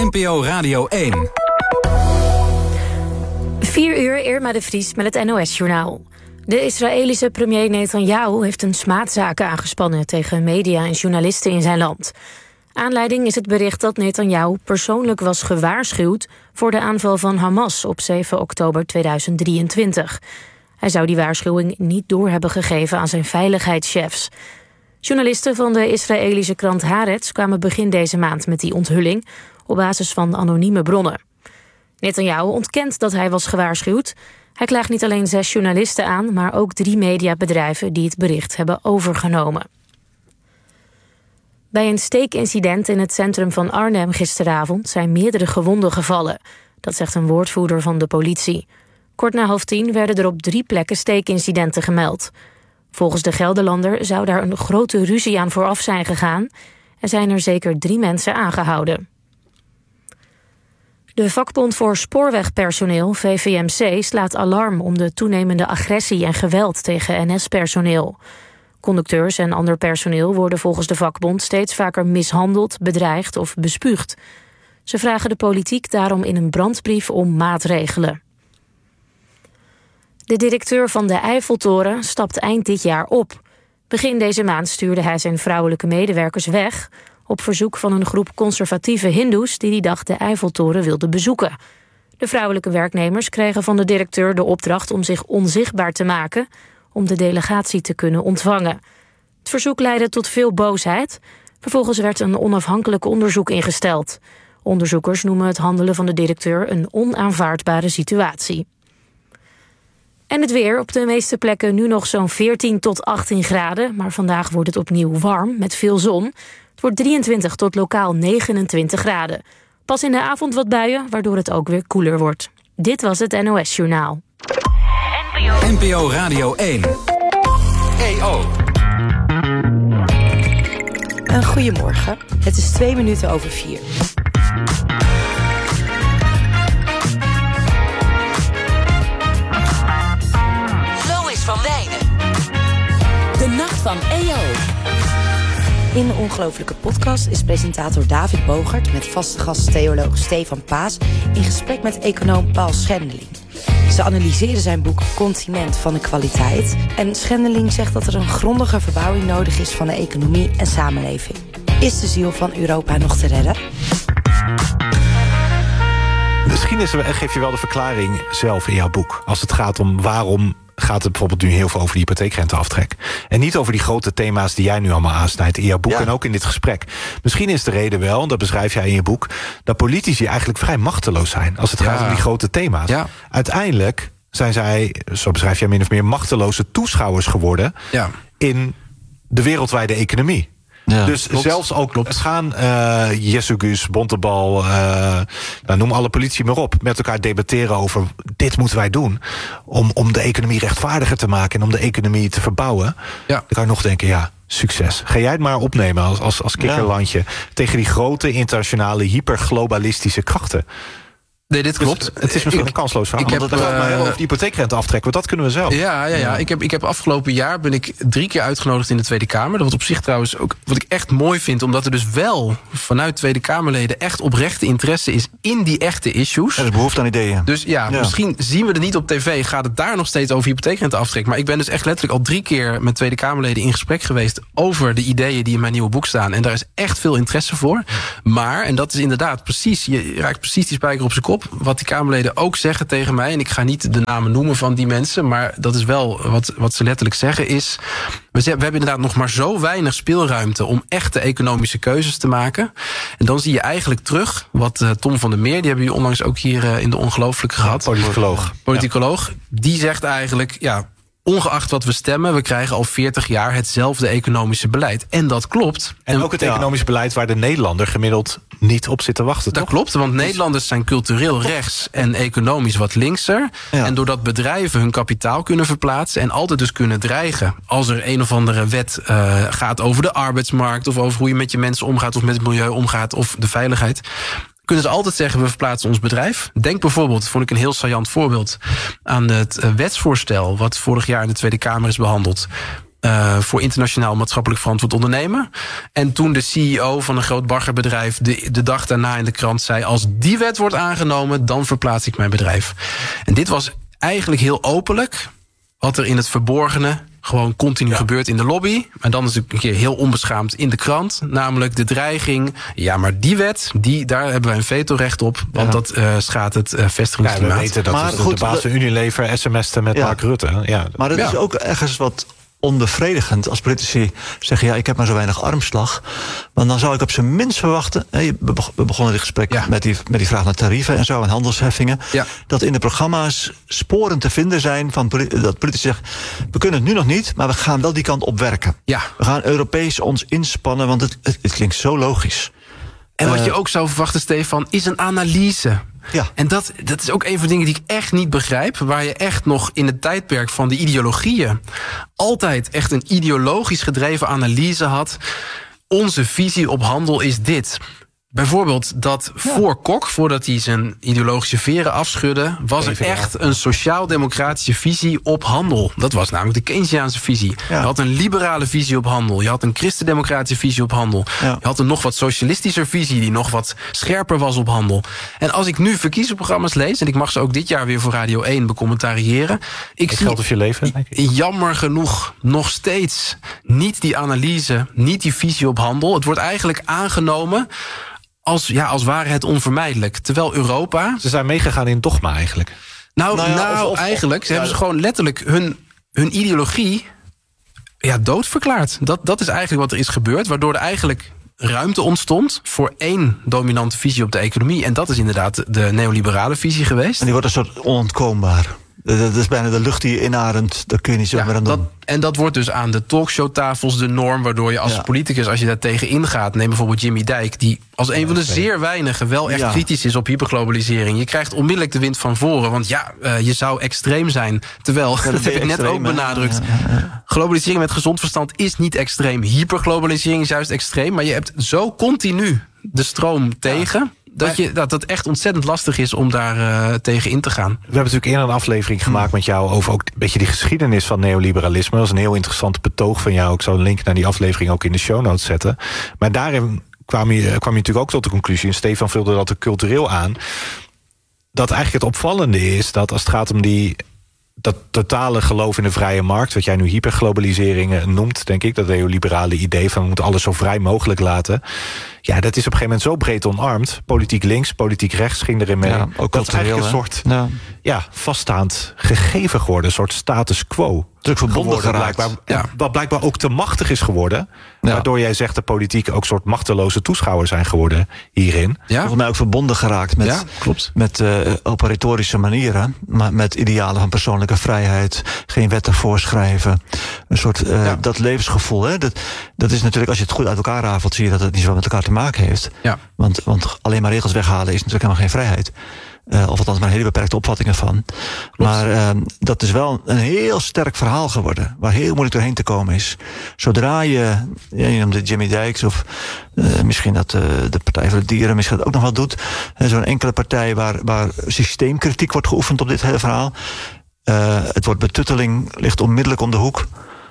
NPO Radio 1. 4 uur, Irma de Vries met het NOS-journaal. De Israëlische premier Netanyahu heeft een smaadzaak aangespannen tegen media en journalisten in zijn land. Aanleiding is het bericht dat Netanyahu persoonlijk was gewaarschuwd voor de aanval van Hamas op 7 oktober 2023. Hij zou die waarschuwing niet door hebben gegeven aan zijn veiligheidschefs. Journalisten van de Israëlische krant Haaretz kwamen begin deze maand met die onthulling op basis van anonieme bronnen. Netanyahu ontkent dat hij was gewaarschuwd. Hij klaagt niet alleen 6 journalisten aan, maar ook 3 mediabedrijven die het bericht hebben overgenomen. Bij een steekincident in het centrum van Arnhem gisteravond zijn meerdere gewonden gevallen. Dat zegt een woordvoerder van de politie. Kort na 9:30 werden er op 3 plekken steekincidenten gemeld. Volgens de Gelderlander zou daar een grote ruzie aan vooraf zijn gegaan en zijn er zeker 3 mensen aangehouden. De vakbond voor spoorwegpersoneel, VVMC, slaat alarm om de toenemende agressie en geweld tegen NS-personeel. Conducteurs en ander personeel worden volgens de vakbond steeds vaker mishandeld, bedreigd of bespuugd. Ze vragen de politiek daarom in een brandbrief om maatregelen. De directeur van de Eiffeltoren stapt eind dit jaar op. Begin deze maand stuurde hij zijn vrouwelijke medewerkers weg op verzoek van een groep conservatieve hindoes die dag de Eiffeltoren wilden bezoeken. De vrouwelijke werknemers kregen van de directeur de opdracht om zich onzichtbaar te maken om de delegatie te kunnen ontvangen. Het verzoek leidde tot veel boosheid. Vervolgens werd een onafhankelijk onderzoek ingesteld. Onderzoekers noemen het handelen van de directeur een onaanvaardbare situatie. En het weer, op de meeste plekken nu nog zo'n 14 tot 18 graden... maar vandaag wordt het opnieuw warm met veel zon. Het wordt 23 tot lokaal 29 graden. Pas in de avond wat buien, waardoor het ook weer koeler wordt. Dit was het NOS Journaal. NPO Radio 1. EO. Goedemorgen, het is 2 minuten over 4. Van Wijnen. De Nacht van EO. In de Ongelofelijke Podcast is presentator David Bogert met vaste gast theoloog Stefan Paas in gesprek met econoom Paul Schendeling. Ze analyseren zijn boek Continent van de kwaliteit. En Schendeling zegt dat er een grondige verbouwing nodig is van de economie en samenleving. Is de ziel van Europa nog te redden? Misschien geef je wel de verklaring zelf in jouw boek. Als het gaat om waarom gaat het bijvoorbeeld nu heel veel over die hypotheekrenteaftrek. En niet over die grote thema's die jij nu allemaal aansnijdt in jouw boek en ook in dit gesprek. Misschien is de reden wel, dat beschrijf jij in je boek, dat politici eigenlijk vrij machteloos zijn als het gaat om die grote thema's. Ja. Uiteindelijk zijn zij, zo beschrijf jij min of meer, machteloze toeschouwers geworden in de wereldwijde economie. Ja, dus klopt. Zelfs ook gaan Jessugus, Bontebal, noem alle politici maar op, met elkaar debatteren over dit moeten wij doen om de economie rechtvaardiger te maken en om de economie te verbouwen. Ja. Dan kan je nog denken, succes. Ga jij het maar opnemen als kikkerlandje tegen die grote internationale hyperglobalistische krachten. Nee, dit klopt. Dus het is misschien een kansloos verhaal. Het gaat maar heel over die hypotheekrente aftrekken, want dat kunnen we zelf. Ja. Ik heb afgelopen jaar ben ik 3 keer uitgenodigd in de Tweede Kamer. Dat wat op zich trouwens ook wat ik echt mooi vind, omdat er dus wel vanuit Tweede Kamerleden echt oprechte interesse is in die echte issues. Er is behoefte aan ideeën. Dus misschien zien we het niet op tv, gaat het daar nog steeds over hypotheekrente aftrek. Maar ik ben dus echt letterlijk al 3 keer met Tweede Kamerleden in gesprek geweest over de ideeën die in mijn nieuwe boek staan. En daar is echt veel interesse voor. Maar, en dat is inderdaad precies, je raakt precies die spijker op zijn kop, wat die Kamerleden ook zeggen tegen mij, en ik ga niet de namen noemen van die mensen, maar dat is wel wat ze letterlijk zeggen, is we hebben inderdaad nog maar zo weinig speelruimte om echte economische keuzes te maken. En dan zie je eigenlijk terug wat Tom van der Meer, die hebben jullie onlangs ook hier in de Ongelofelijke gehad. Politicoloog. Die zegt eigenlijk, ongeacht wat we stemmen, we krijgen al 40 jaar hetzelfde economische beleid. En dat klopt. En ook het economisch beleid waar de Nederlander gemiddeld niet op zit te wachten, toch? Dat klopt, want Nederlanders zijn cultureel rechts en economisch wat linkser. Ja. En doordat bedrijven hun kapitaal kunnen verplaatsen en altijd dus kunnen dreigen als er een of andere wet gaat over de arbeidsmarkt of over hoe je met je mensen omgaat of met het milieu omgaat of de veiligheid, kunnen ze altijd zeggen, we verplaatsen ons bedrijf. Denk bijvoorbeeld, vond ik een heel saillant voorbeeld, aan het wetsvoorstel wat vorig jaar in de Tweede Kamer is behandeld, voor internationaal maatschappelijk verantwoord ondernemen. En toen de CEO van een groot baggerbedrijf de dag daarna in de krant zei, als die wet wordt aangenomen, dan verplaats ik mijn bedrijf. En dit was eigenlijk heel openlijk wat er in het verborgene gewoon continu gebeurt in de lobby. En dan is het een keer heel onbeschaamd in de krant. Namelijk de dreiging, ja, maar die wet, daar hebben wij een vetorecht op. Want dat schaadt het vestigingsklimaat. Ja, we weten dat maar is goed, de baas van Unilever sms'te met Mark Rutte. Ja. Maar dat is ook ergens wat onbevredigend als politici zeggen, ja, ik heb maar zo weinig armslag. Want dan zou ik op zijn minst verwachten, we begonnen dit gesprek met die vraag naar tarieven en zo en handelsheffingen, dat in de programma's sporen te vinden zijn van dat politici zeggen, we kunnen het nu nog niet, maar we gaan wel die kant op werken. Ja. We gaan Europees ons inspannen, want het klinkt zo logisch. En wat je ook zou verwachten, Stefan, is een analyse. Ja. En dat is ook een van de dingen die ik echt niet begrijp. Waar je echt nog in het tijdperk van de ideologieën altijd echt een ideologisch gedreven analyse had. Onze visie op handel is dit. Bijvoorbeeld dat voor Kok, voordat hij zijn ideologische veren afschudde, was er echt een sociaal-democratische visie op handel. Dat was namelijk de Keynesiaanse visie. Ja. Je had een liberale visie op handel. Je had een christendemocratische visie op handel. Ja. Je had een nog wat socialistischer visie die nog wat scherper was op handel. En als ik nu verkiezingsprogramma's lees, en ik mag ze ook dit jaar weer voor Radio 1 becommentariëren, ik zie geldt of je leven, denk ik. Jammer genoeg nog steeds niet die analyse, niet die visie op handel. Het wordt eigenlijk aangenomen als ware het onvermijdelijk. Terwijl Europa... Ze zijn meegegaan in dogma eigenlijk. Eigenlijk hebben ze gewoon letterlijk hun ideologie doodverklaard. Dat is eigenlijk wat er is gebeurd, waardoor er eigenlijk ruimte ontstond voor één dominante visie op de economie. En dat is inderdaad de neoliberale visie geweest. En die wordt een soort onontkoombaar. Dat is bijna de lucht die je inademt. Dat kun je niet zo meer aan doen. En dat wordt dus aan de talkshowtafels de norm, waardoor je als politicus, als je daar tegen ingaat, neem bijvoorbeeld Jimmy Dijk, die als een van de zeer weinigen wel echt kritisch is op hyperglobalisering. Je krijgt onmiddellijk de wind van voren, want je zou extreem zijn. Terwijl, dat heb ik net ook benadrukt, globalisering met gezond verstand is niet extreem. Hyperglobalisering is juist extreem, maar je hebt zo continu de stroom tegen, dat het echt ontzettend lastig is om daar tegen in te gaan. We hebben natuurlijk eerder een aflevering gemaakt met jou over ook een beetje die geschiedenis van neoliberalisme. Dat is een heel interessant betoog van jou. Ik zal een link naar die aflevering ook in de show notes zetten. Maar daarin kwam je natuurlijk ook tot de conclusie, en Stefan vulde dat er cultureel aan, dat eigenlijk het opvallende is dat als het gaat om dat totale geloof in de vrije markt, wat jij nu hyperglobalisering noemt, denk ik, dat neoliberale idee van we moeten alles zo vrij mogelijk laten. Ja, dat is op een gegeven moment zo breed omarmd. Politiek links, politiek rechts ging erin mee. Ja, ook dat is eigenlijk een soort vaststaand gegeven geworden. Een soort status quo. Druk verbonden geraakt. Wat blijkbaar ook te machtig is geworden. Ja. Waardoor jij zegt de politiek ook soort machteloze toeschouwers zijn geworden hierin. Ja. Volgens mij ook verbonden geraakt met op retorische manieren. Maar met idealen van persoonlijke vrijheid. Geen wetten voorschrijven. Een soort dat levensgevoel. Hè? Dat is natuurlijk, als je het goed uit elkaar rafelt, zie je dat het niet zo met elkaar te maken heeft. Ja. Want alleen maar regels weghalen is natuurlijk helemaal geen vrijheid. Of althans maar hele beperkte opvattingen van. Klopt. Maar dat is wel een heel sterk verhaal geworden, waar heel moeilijk doorheen te komen is. Zodra je noemde Jimmy Dijks of misschien dat de Partij voor de Dieren misschien dat ook nog wat doet. Zo'n enkele partij waar systeemkritiek wordt geoefend op dit hele verhaal. Het woord betutteling ligt onmiddellijk om de hoek.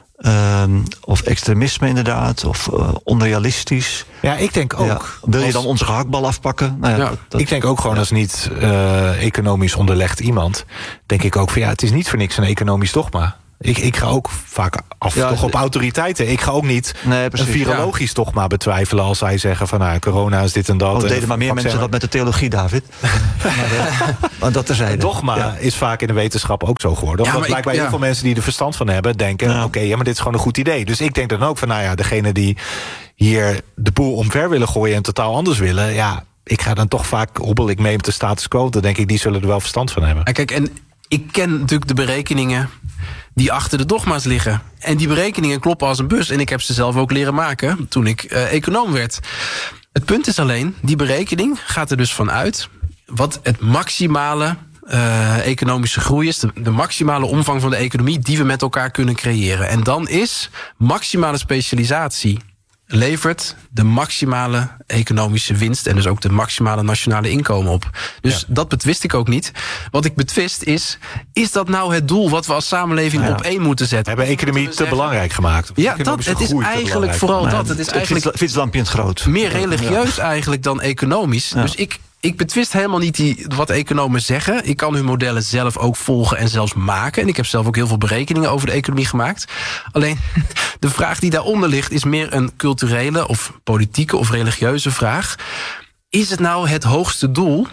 Of extremisme inderdaad, of onrealistisch. Ja, ik denk ook. Ja, wil je dan onze gehaktbal afpakken? Ik denk ook gewoon als niet economisch onderlegd iemand, denk ik ook van het is niet voor niks een economisch dogma. Ik ga ook vaak toch op autoriteiten. Ik ga ook niet een virologisch dogma betwijfelen als zij zeggen van corona is dit en dat. Deden maar meer mensen dat met de theologie, David. maar dat terzijde. Het dogma is vaak in de wetenschap ook zo geworden. Omdat blijkbaar heel veel mensen die er verstand van hebben denken, maar dit is gewoon een goed idee. Dus ik denk dan ook van degene die hier de boel omver willen gooien en totaal anders willen, ik ga dan toch vaak hobbel ik mee met de status quo. Dan denk ik, die zullen er wel verstand van hebben. Kijk, en ik ken natuurlijk de berekeningen die achter de dogma's liggen. En die berekeningen kloppen als een bus. En ik heb ze zelf ook leren maken toen ik econoom werd. Het punt is alleen, die berekening gaat er dus van uit wat het maximale economische groei is, de maximale omvang van de economie die we met elkaar kunnen creëren. En dan is maximale specialisatie levert de maximale economische winst en dus ook de maximale nationale inkomen op. Dus dat betwist ik ook niet. Wat ik betwist is dat nou het doel wat we als samenleving op één moeten zetten? We hebben economie te belangrijk gemaakt. Ja, het is eigenlijk vooral dat. Het is eigenlijk fietslampje in het groot. Meer religieus eigenlijk dan economisch. Ja. Dus ik betwist helemaal niet wat economen zeggen. Ik kan hun modellen zelf ook volgen en zelfs maken. En ik heb zelf ook heel veel berekeningen over de economie gemaakt. Alleen de vraag die daaronder ligt is meer een culturele of politieke of religieuze vraag. Is het nou het hoogste doel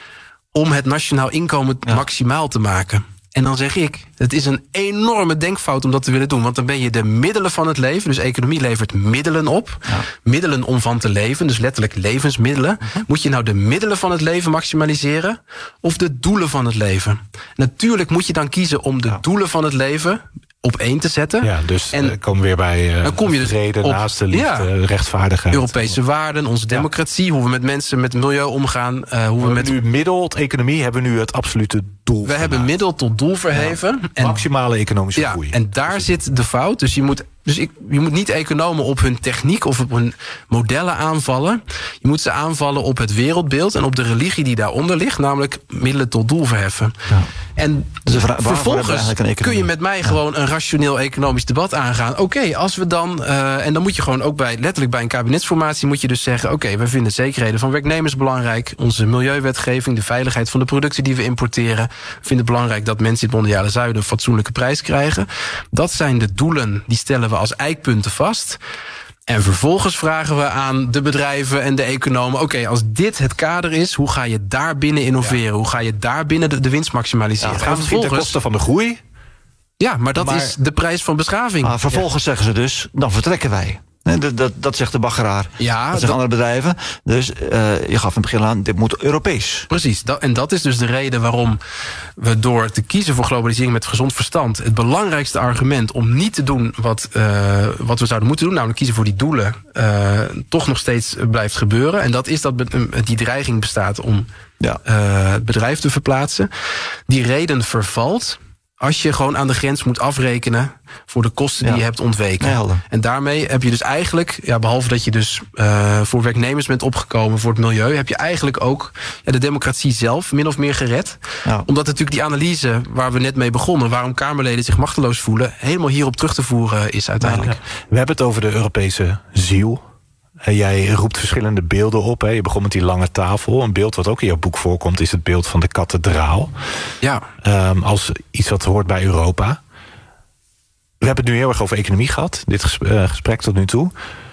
om het nationaal inkomen maximaal te maken? En dan zeg ik, het is een enorme denkfout om dat te willen doen. Want dan ben je de middelen van het leven. Dus economie levert middelen op. Ja. Middelen om van te leven. Dus letterlijk levensmiddelen. Moet je nou de middelen van het leven maximaliseren? Of de doelen van het leven? Natuurlijk moet je dan kiezen om de doelen van het leven op één te zetten. Ja, dus komen we weer bij vrede, naaste liefde, rechtvaardigheid. Europese waarden, onze democratie, hoe we met mensen, met het milieu omgaan. Nu middel, economie, hebben we nu het absolute doel. We hebben middel tot doel verheven. En maximale economische groei. En daar zit de fout. Dus je moet niet economen op hun techniek of op hun modellen aanvallen. Je moet ze aanvallen op het wereldbeeld en op de religie die daaronder ligt, namelijk middelen tot doel verheffen. Ja. En vervolgens kun je met mij gewoon een rationeel economisch debat aangaan. Oké, als we dan, en dan moet je gewoon ook letterlijk bij een kabinetsformatie moet je dus zeggen, oké, we vinden zekerheden van werknemers belangrijk, onze milieuwetgeving, de veiligheid van de producten die we importeren. We vinden het belangrijk dat mensen in het mondiale zuiden een fatsoenlijke prijs krijgen. Dat zijn de doelen, die stellen we als eikpunten vast. En vervolgens vragen we aan de bedrijven en de economen, oké, als dit het kader is, hoe ga je daar binnen innoveren? Ja. Hoe ga je daar binnen de winst maximaliseren? Het gaat misschien ten koste van de groei. Ja, maar dat is de prijs van beschaving. Vervolgens zeggen ze dus, dan vertrekken wij. Dat zegt de baggeraar. Ja, dat zeggen andere bedrijven. Dus je gaf in het begin aan, dit moet Europees. Precies. En dat is dus de reden waarom we door te kiezen voor globalisering met gezond verstand, het belangrijkste argument om niet te doen wat we zouden moeten doen, namelijk kiezen voor die doelen, toch nog steeds blijft gebeuren. En dat is dat die dreiging bestaat om het bedrijf te verplaatsen. Die reden vervalt als je gewoon aan de grens moet afrekenen voor de kosten die je hebt ontweken. Ja, en daarmee heb je dus eigenlijk, behalve dat je dus voor werknemers bent opgekomen, voor het milieu, heb je eigenlijk ook de democratie zelf min of meer gered. Ja. Omdat natuurlijk die analyse waar we net mee begonnen, waarom Kamerleden zich machteloos voelen, helemaal hierop terug te voeren is uiteindelijk. Ja. We hebben het over de Europese ziel. Jij roept verschillende beelden op. Je begon met die lange tafel. Een beeld wat ook in jouw boek voorkomt is het beeld van de kathedraal. Ja. Als iets wat hoort bij Europa. We hebben het nu heel erg over economie gehad. Dit gesprek tot nu toe.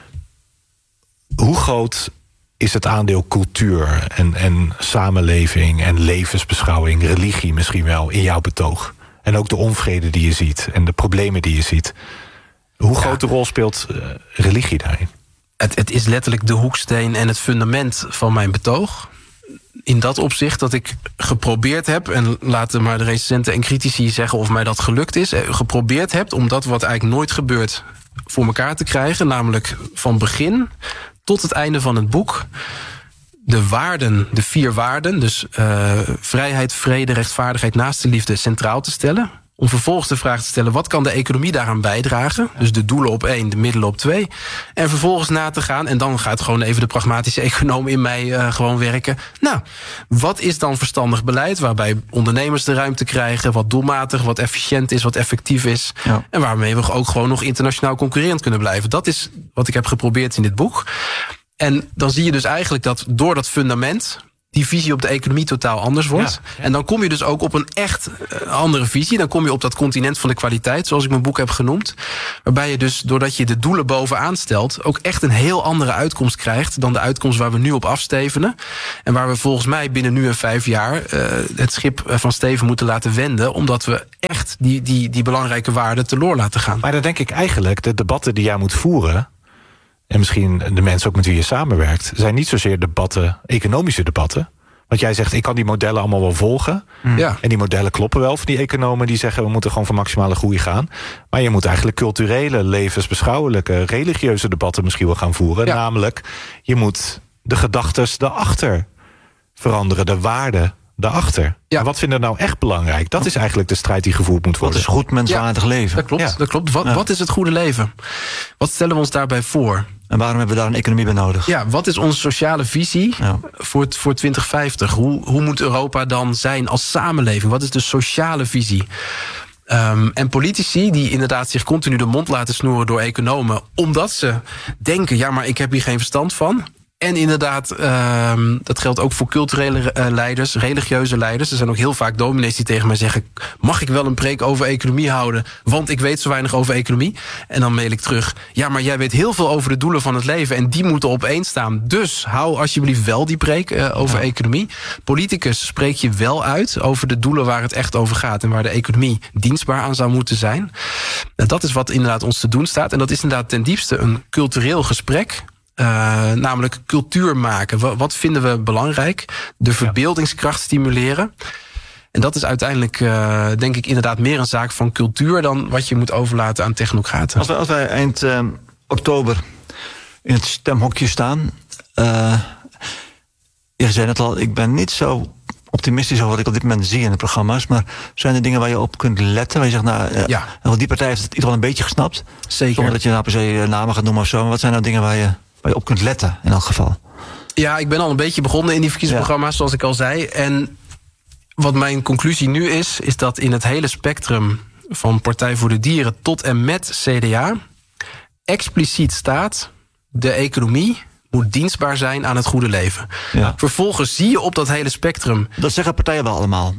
Hoe groot is het aandeel cultuur en samenleving en levensbeschouwing, religie misschien wel, in jouw betoog? En ook de onvrede die je ziet en de problemen die je ziet. Hoe grote rol speelt religie daarin? Het is letterlijk de hoeksteen en het fundament van mijn betoog. In dat opzicht dat ik geprobeerd heb, en laten maar de recensenten en critici zeggen of mij dat gelukt is, geprobeerd heb om dat wat eigenlijk nooit gebeurt voor elkaar te krijgen, namelijk van begin tot het einde van het boek de waarden, de 4 waarden, dus vrijheid, vrede, rechtvaardigheid, naastenliefde centraal te stellen. Om vervolgens de vraag te stellen, wat kan de economie daaraan bijdragen? Dus de doelen op 1, de middelen op 2. En vervolgens na te gaan, en dan gaat gewoon even de pragmatische econoom in mij gewoon werken. Nou, wat is dan verstandig beleid? Waarbij ondernemers de ruimte krijgen, wat doelmatig, wat efficiënt is, wat effectief is. Ja. En waarmee we ook gewoon nog internationaal concurrerend kunnen blijven. Dat is wat ik heb geprobeerd in dit boek. En dan zie je dus eigenlijk dat door dat fundament die visie op de economie totaal anders wordt. Ja. En dan kom je dus ook op een echt andere visie. Dan kom je op dat continent van de kwaliteit, zoals ik mijn boek heb genoemd. Waarbij je dus, doordat je de doelen bovenaan stelt, ook echt een heel andere uitkomst krijgt dan de uitkomst waar we nu op afstevenen. En waar we volgens mij binnen nu en 5 jaar het schip van Steven moeten laten wenden, omdat we echt die belangrijke waarden teloor laten gaan. Maar dan denk ik eigenlijk, de debatten die jij moet voeren, en misschien de mensen ook met wie je samenwerkt, zijn niet zozeer debatten, economische debatten. Want jij zegt, ik kan die modellen allemaal wel volgen. Ja. En die modellen kloppen wel voor die economen die zeggen, we moeten gewoon voor maximale groei gaan. Maar je moet eigenlijk culturele, levensbeschouwelijke, religieuze debatten misschien wel gaan voeren. Ja. Namelijk, je moet de gedachtes daarachter veranderen, de waarden daarachter. Ja. En wat vinden we nou echt belangrijk? Dat is eigenlijk de strijd die gevoerd moet worden. Wat is goed menswaardig leven? Dat klopt. Wat is het goede leven? Wat stellen we ons daarbij voor? En waarom hebben we daar een economie bij nodig? Ja, wat is onze sociale visie voor 2050? Hoe moet Europa dan zijn als samenleving? Wat is de sociale visie? En politici die inderdaad zich continu de mond laten snoeren door economen, omdat ze denken, ja, maar ik heb hier geen verstand van. En inderdaad, dat geldt ook voor culturele leiders, religieuze leiders. Er zijn ook heel vaak dominees die tegen mij zeggen, mag ik wel een preek over economie houden, want ik weet zo weinig over economie. En dan mail ik terug, ja, maar jij weet heel veel over de doelen van het leven en die moeten op één staan. Dus hou alsjeblieft wel die preek over economie. Politicus spreek je wel uit over de doelen waar het echt over gaat en waar de economie dienstbaar aan zou moeten zijn. Dat is wat inderdaad ons te doen staat. En dat is inderdaad ten diepste een cultureel gesprek. Namelijk cultuur maken. Wat vinden we belangrijk? De verbeeldingskracht stimuleren. En dat is uiteindelijk, denk ik, inderdaad meer een zaak van cultuur dan wat je moet overlaten aan technocraten. Als wij eind oktober in het stemhokje staan. Je zei net al, ik ben niet zo optimistisch over wat ik op dit moment zie in de programma's. Maar zijn er dingen waar je op kunt letten? Waar je zegt, die partij heeft het in ieder geval een beetje gesnapt. Zeker. Zonder dat je nou per se namen gaat noemen of zo. Maar wat zijn nou dingen waar je op kunt letten in elk geval? Ja, ik ben al een beetje begonnen in die verkiezingsprogramma's, zoals ik al zei. En wat mijn conclusie nu is dat in het hele spectrum van Partij voor de Dieren tot en met CDA expliciet staat, de economie moet dienstbaar zijn aan het goede leven. Ja. Vervolgens zie je op dat hele spectrum. Dat zeggen partijen wel allemaal.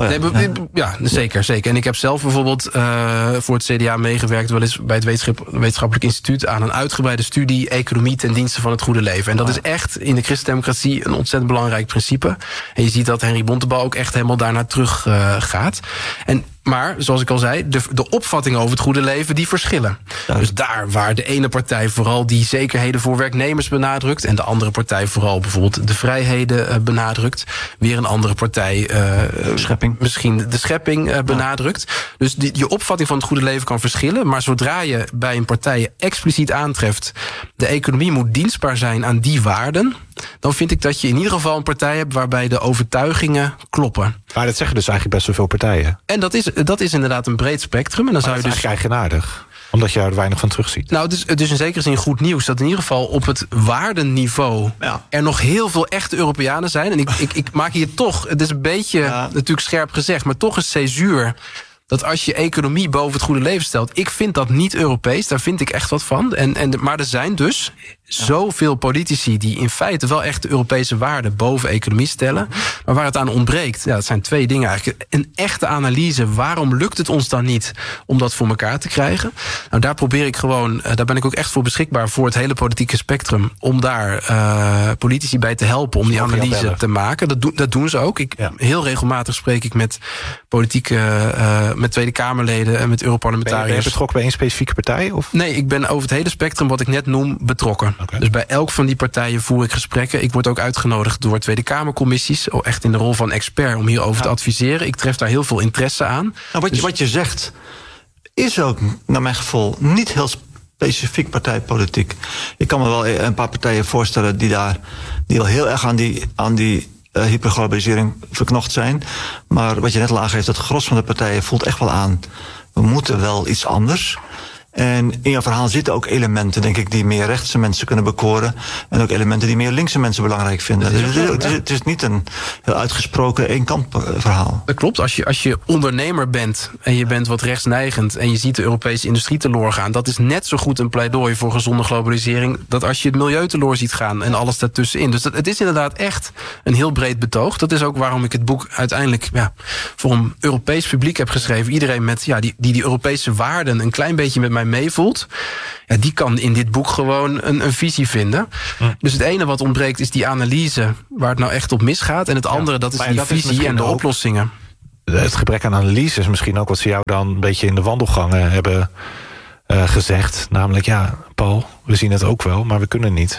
Ja, zeker. En ik heb zelf bijvoorbeeld voor het CDA meegewerkt, wel eens bij het Wetenschappelijk Instituut, aan een uitgebreide studie economie ten dienste van het goede leven. En dat is echt in de christendemocratie een ontzettend belangrijk principe. En je ziet dat Henry Bontebal ook echt helemaal daarnaar terug gaat. Maar, zoals ik al zei, de opvattingen over het goede leven, die verschillen. Dus daar waar de ene partij vooral die zekerheden voor werknemers benadrukt en de andere partij vooral bijvoorbeeld de vrijheden benadrukt, weer een andere partij misschien de schepping benadrukt. Dus je opvatting van het goede leven kan verschillen, maar zodra je bij een partij expliciet aantreft, de economie moet dienstbaar zijn aan die waarden, dan vind ik dat je in ieder geval een partij hebt waarbij de overtuigingen kloppen. Maar dat zeggen dus eigenlijk best wel veel partijen. En dat is inderdaad een breed spectrum. En dan zou je dus eigenlijk eigenaardig, omdat je er weinig van terugziet. Nou, het is in zekere zin goed nieuws dat in ieder geval op het waardenniveau er nog heel veel echte Europeanen zijn. En ik maak hier toch, het is een beetje natuurlijk scherp gezegd, maar toch een césuur dat als je economie boven het goede leven stelt, ik vind dat niet Europees, daar vind ik echt wat van. Maar er zijn dus zoveel politici die in feite wel echt de Europese waarden boven economie stellen. Maar waar het aan ontbreekt, dat zijn twee dingen eigenlijk. Een echte analyse, waarom lukt het ons dan niet om dat voor elkaar te krijgen? Nou, daar probeer ik gewoon, daar ben ik ook echt voor beschikbaar voor het hele politieke spectrum, om daar politici bij te helpen om die analyse te maken. Dat doen ze ook. Heel regelmatig spreek ik met met Tweede Kamerleden en met Europarlementariërs. Ben je betrokken bij één specifieke partij? Of? Nee, ik ben over het hele spectrum wat ik net noem betrokken. Okay. Dus bij elk van die partijen voer ik gesprekken. Ik word ook uitgenodigd door Tweede Kamercommissies, echt in de rol van expert om hierover te adviseren. Ik tref daar heel veel interesse aan. Nou, wat je zegt is ook, naar mijn gevoel, niet heel specifiek partijpolitiek. Ik kan me wel een paar partijen voorstellen die al heel erg aan die hyperglobalisering verknocht zijn. Maar wat je net al aangeeft, dat het gros van de partijen voelt echt wel aan, we moeten wel iets anders. En in jouw verhaal zitten ook elementen, denk ik, die meer rechtse mensen kunnen bekoren. En ook elementen die meer linkse mensen belangrijk vinden. Het is niet een heel uitgesproken eenkant-verhaal. Dat klopt. Als je ondernemer bent en je bent wat rechtsneigend en je ziet de Europese industrie teloor gaan, dat is net zo goed een pleidooi voor gezonde globalisering, dat als je het milieu teloor ziet gaan en alles daartussenin. Dus het is inderdaad echt een heel breed betoog. Dat is ook waarom ik het boek uiteindelijk voor een Europees publiek heb geschreven. Iedereen met die Europese waarden een klein beetje met mij meevoelt, die kan in dit boek gewoon een visie vinden. Dus het ene wat ontbreekt is die analyse waar het nou echt op misgaat. En het andere, dat is die visie en de oplossingen. Het gebrek aan analyse is misschien ook wat ze jou dan een beetje in de wandelgangen hebben gezegd. Namelijk, Paul, we zien het ook wel, maar we kunnen niet.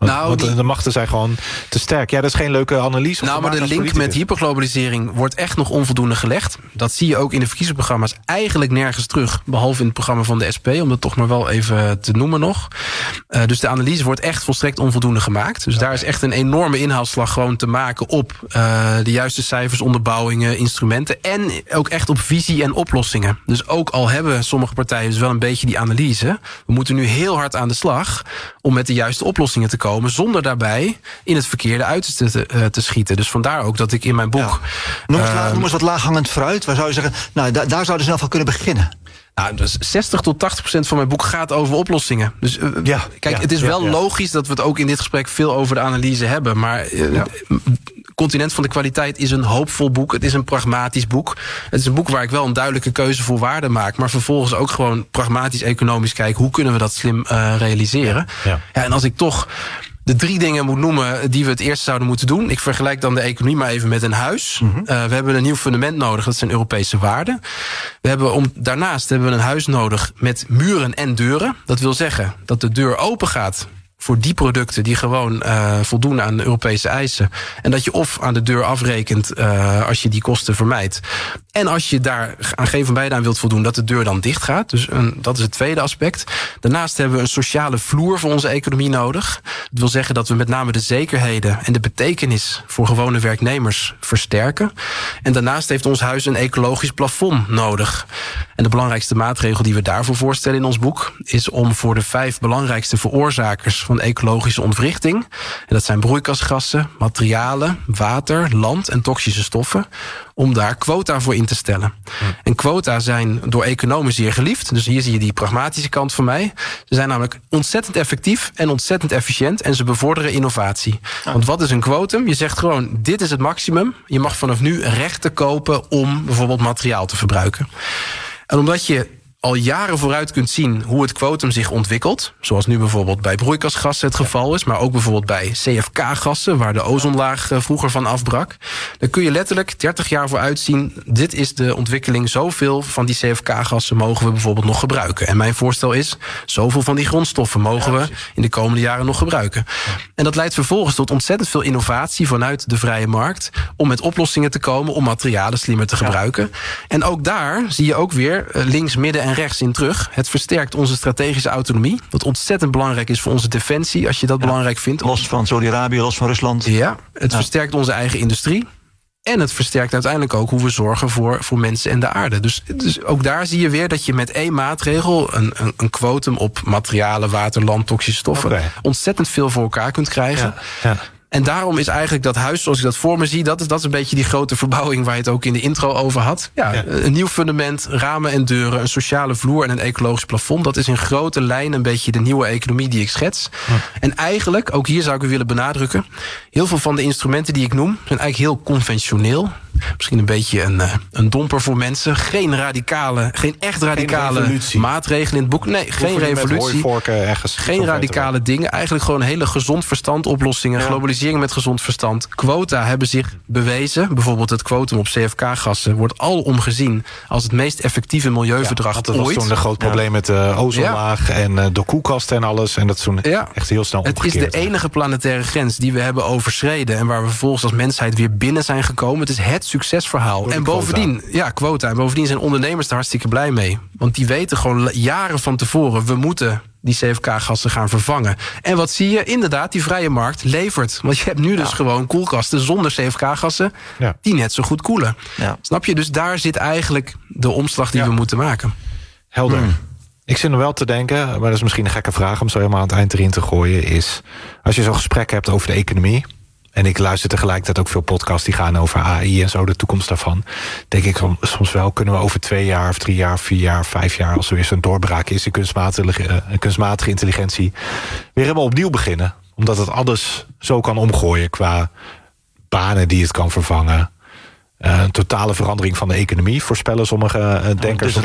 Want de machten zijn gewoon te sterk. Ja, dat is geen leuke analyse. Maar de link met hyperglobalisering wordt echt nog onvoldoende gelegd. Dat zie je ook in de verkiezingsprogramma's eigenlijk nergens terug. Behalve in het programma van de SP, om dat toch maar wel even te noemen nog. Dus de analyse wordt echt volstrekt onvoldoende gemaakt. Dus daar is echt een enorme inhaalslag gewoon te maken op de juiste cijfers, onderbouwingen, instrumenten. En ook echt op visie en oplossingen. Dus ook al hebben sommige partijen dus wel een beetje die analyse, we moeten nu heel hard aan de slag om met de juiste oplossingen te komen, zonder daarbij in het verkeerde uiterste te schieten. Dus vandaar ook dat ik in mijn boek... Ja. Noem eens wat laaghangend fruit. Waar zou je zeggen, daar zouden ze zelf van kunnen beginnen? Dus 60 tot 80% van mijn boek gaat over oplossingen. Dus het is wel logisch dat we het ook in dit gesprek veel over de analyse hebben. Maar Continent van de Kwaliteit is een hoopvol boek. Het is een pragmatisch boek. Het is een boek waar ik wel een duidelijke keuze voor waarde maak, maar vervolgens ook gewoon pragmatisch economisch kijken, hoe kunnen we dat slim realiseren? Ja, en als ik toch de 3 dingen moet noemen die we het eerst zouden moeten doen. Ik vergelijk dan de economie maar even met een huis. We hebben een nieuw fundament nodig, dat zijn Europese waarden. Daarnaast hebben we een huis nodig met muren en deuren. Dat wil zeggen dat de deur open gaat voor die producten die gewoon voldoen aan de Europese eisen. En dat je of aan de deur afrekent als je die kosten vermijdt. En als je daar aan geen van beide aan wilt voldoen, dat de deur dan dicht gaat. Dus dat is het tweede aspect. Daarnaast hebben we een sociale vloer voor onze economie nodig. Dat wil zeggen dat we met name de zekerheden en de betekenis voor gewone werknemers versterken. En daarnaast heeft ons huis een ecologisch plafond nodig. En de belangrijkste maatregel die we daarvoor voorstellen in ons boek is om voor de 5 belangrijkste veroorzakers van ecologische ontwrichting, en dat zijn broeikasgassen, materialen, water, land en toxische stoffen, om daar quota voor in te stellen. En quota zijn door economen zeer geliefd. Dus hier zie je die pragmatische kant van mij. Ze zijn namelijk ontzettend effectief en ontzettend efficiënt en ze bevorderen innovatie. Want wat is een quotum? Je zegt gewoon, dit is het maximum. Je mag vanaf nu rechten kopen om bijvoorbeeld materiaal te verbruiken. En omdat je al jaren vooruit kunt zien hoe het quotum zich ontwikkelt, zoals nu bijvoorbeeld bij broeikasgassen het geval is, maar ook bijvoorbeeld bij CFK-gassen, waar de ozonlaag vroeger van afbrak, dan kun je letterlijk 30 jaar vooruit zien, dit is de ontwikkeling, zoveel van die CFK-gassen mogen we bijvoorbeeld nog gebruiken. En mijn voorstel is, zoveel van die grondstoffen mogen we in de komende jaren nog gebruiken. En dat leidt vervolgens tot ontzettend veel innovatie vanuit de vrije markt, om met oplossingen te komen om materialen slimmer te gebruiken. En ook daar zie je ook weer links, midden en rechts in terug. Het versterkt onze strategische autonomie, wat ontzettend belangrijk is voor onze defensie, als je dat belangrijk vindt. Los van Saudi-Arabië, los van Rusland. Ja, het versterkt onze eigen industrie. En het versterkt uiteindelijk ook hoe we zorgen voor mensen en de aarde. Dus ook daar zie je weer dat je met 1 maatregel, een quotum op materialen, water, land, toxische stoffen, ontzettend veel voor elkaar kunt krijgen. Ja. En daarom is eigenlijk dat huis, zoals ik dat voor me zie, dat is een beetje die grote verbouwing waar je het ook in de intro over had. Een nieuw fundament, ramen en deuren, een sociale vloer en een ecologisch plafond. Dat is in grote lijnen een beetje de nieuwe economie die ik schets. En eigenlijk, ook hier zou ik u willen benadrukken, heel veel van de instrumenten die ik noem zijn eigenlijk heel conventioneel. Misschien een beetje een domper voor mensen. Geen echt radicale maatregelen in het boek. Nee, geen revolutie. Geen radicale dingen. Eigenlijk gewoon hele gezond verstand oplossingen. Globalisering met gezond verstand. Quota hebben zich bewezen. Bijvoorbeeld het quotum op CFK-gassen wordt alom gezien als het meest effectieve milieuverdrag ooit. Dat was toen een groot probleem met de ozonlaag en de koelkasten en alles. En dat is toen echt heel snel opgekeerd. Het is de enige planetaire grens die we hebben overschreden en waar we vervolgens als mensheid weer binnen zijn gekomen. Het is het succesverhaal. En bovendien, quota. En bovendien zijn ondernemers er hartstikke blij mee. Want die weten gewoon jaren van tevoren, we moeten die CFK-gassen gaan vervangen. En wat zie je? Inderdaad, die vrije markt levert. Want je hebt nu dus gewoon koelkasten zonder CFK-gassen die net zo goed koelen. Ja. Snap je? Dus daar zit eigenlijk de omslag die we moeten maken. Helder. Ik zit nog wel te denken, maar dat is misschien een gekke vraag om zo helemaal aan het eind erin te gooien, is als je zo'n gesprek hebt over de economie, en ik luister tegelijkertijd ook veel podcasts die gaan over AI en zo, de toekomst daarvan, denk ik soms wel, kunnen we over 2 jaar of 3 jaar, 4 jaar, 5 jaar, als er weer zo'n doorbraak is in kunstmatige intelligentie, weer helemaal opnieuw beginnen. Omdat het alles zo kan omgooien qua banen die het kan vervangen. Een totale verandering van de economie, voorspellen sommige denkers.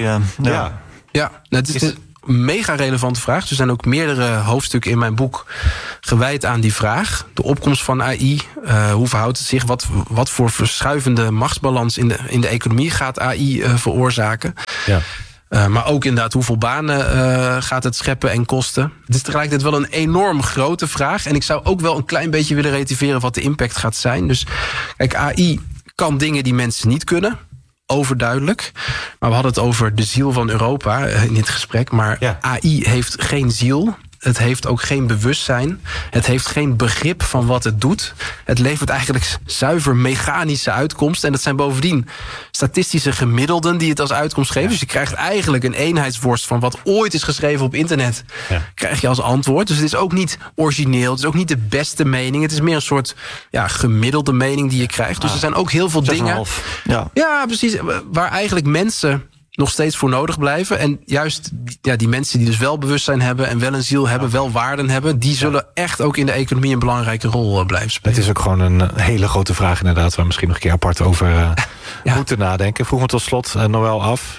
Het is een mega relevante vraag. Er zijn ook meerdere hoofdstukken in mijn boek gewijd aan die vraag. De opkomst van AI, hoe verhoudt het zich? Wat voor verschuivende machtsbalans in de economie gaat AI veroorzaken? Ja. Maar ook inderdaad, hoeveel banen gaat het scheppen en kosten? Het is tegelijkertijd wel een enorm grote vraag. En ik zou ook wel een klein beetje willen relativeren wat de impact gaat zijn. Dus kijk, AI kan dingen die mensen niet kunnen. Overduidelijk. Maar we hadden het over de ziel van Europa in dit gesprek. Maar AI heeft geen ziel. Het heeft ook geen bewustzijn. Het heeft geen begrip van wat het doet. Het levert eigenlijk zuiver mechanische uitkomsten. En dat zijn bovendien statistische gemiddelden die het als uitkomst geven. Dus je krijgt eigenlijk een eenheidsworst van wat ooit is geschreven op internet. Krijg je als antwoord. Dus het is ook niet origineel. Het is ook niet de beste mening. Het is meer een soort gemiddelde mening die je krijgt. Dus er zijn ook heel veel dingen. Ja, precies. Waar eigenlijk mensen nog steeds voor nodig blijven. En juist die mensen die dus wel bewustzijn hebben en wel een ziel hebben, wel waarden hebben, die zullen echt ook in de economie een belangrijke rol blijven spelen. Het is ook gewoon een hele grote vraag inderdaad, waar we misschien nog een keer apart over moeten nadenken. Ik vroeg me tot slot, Noël, af.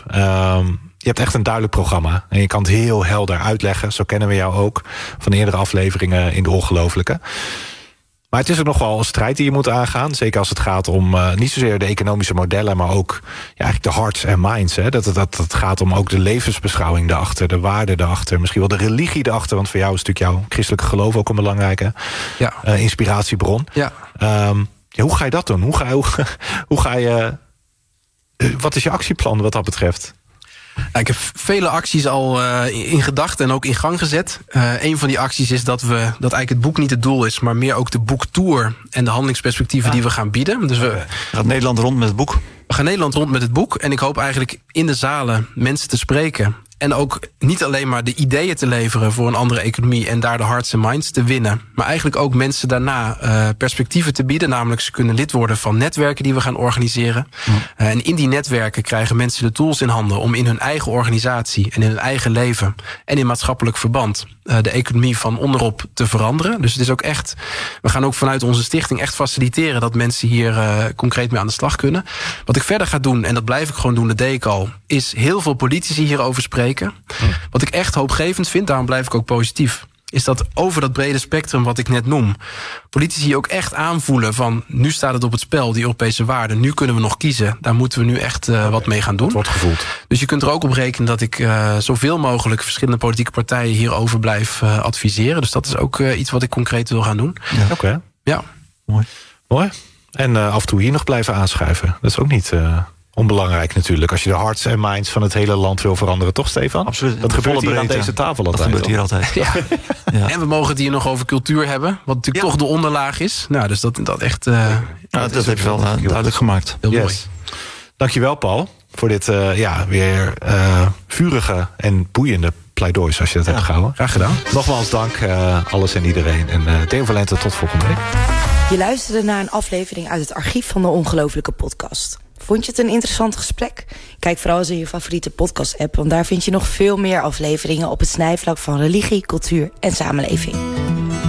Je hebt echt een duidelijk programma. En je kan het heel helder uitleggen. Zo kennen we jou ook van eerdere afleveringen in De Ongelooflijke. Maar het is ook nog wel een strijd die je moet aangaan. Zeker als het gaat om niet zozeer de economische modellen, maar ook eigenlijk de hearts en minds. Hè. Dat gaat om ook de levensbeschouwing daarachter, de waarden daarachter. Misschien wel de religie daarachter. Want voor jou is natuurlijk jouw christelijke geloof ook een belangrijke inspiratiebron. Ja. Hoe ga je dat doen? Hoe ga je wat is je actieplan wat dat betreft? Ik heb vele acties al in gedachten en ook in gang gezet. Een van die acties is dat eigenlijk het boek niet het doel is, maar meer ook de boektour en de handelingsperspectieven die we gaan bieden. Dus we gaan Nederland rond met het boek. We gaan Nederland rond met het boek. En ik hoop eigenlijk in de zalen mensen te spreken. En ook niet alleen maar de ideeën te leveren voor een andere economie en daar de hearts en minds te winnen. Maar eigenlijk ook mensen daarna perspectieven te bieden. Namelijk ze kunnen lid worden van netwerken die we gaan organiseren. En in die netwerken krijgen mensen de tools in handen om in hun eigen organisatie en in hun eigen leven en in maatschappelijk verband de economie van onderop te veranderen. Dus het is ook echt, we gaan ook vanuit onze stichting echt faciliteren dat mensen hier concreet mee aan de slag kunnen. Wat ik verder ga doen, en dat blijf ik gewoon doen, dat deed ik al, is heel veel politici hierover spreken. Wat ik echt hoopgevend vind, daarom blijf ik ook positief, is dat over dat brede spectrum wat ik net noem, politici ook echt aanvoelen van nu staat het op het spel, die Europese waarden, nu kunnen we nog kiezen, daar moeten we nu echt wat mee gaan doen. Dat wordt gevoeld. Dus je kunt er ook op rekenen dat ik zoveel mogelijk verschillende politieke partijen hierover blijf adviseren. Dus dat is ook iets wat ik concreet wil gaan doen. Ja. Oké. Ja. Mooi. En af en toe hier nog blijven aanschuiven. Dat is ook niet onbelangrijk natuurlijk. Als je de hearts en minds van het hele land wil veranderen. Toch, Stefan? Absoluut. Dat gebeurt hier aan deze tafel altijd. Dat gebeurt hier altijd. Ja. En we mogen het hier nog over cultuur hebben. Wat natuurlijk toch de onderlaag is. Nou, dus dat echt... dat heb je wel duidelijk gemaakt. Heel mooi. Dankjewel, Paul. Voor dit weer vurige en boeiende pleidooi, zoals je dat hebt gehouden. Graag gedaan. Nogmaals dank, alles en iedereen. En Theo Valente, tot volgende week. Je luisterde naar een aflevering uit het archief van de Ongelooflijke podcast. Vond je het een interessant gesprek? Kijk vooral eens in je favoriete podcast-app, want daar vind je nog veel meer afleveringen op het snijvlak van religie, cultuur en samenleving.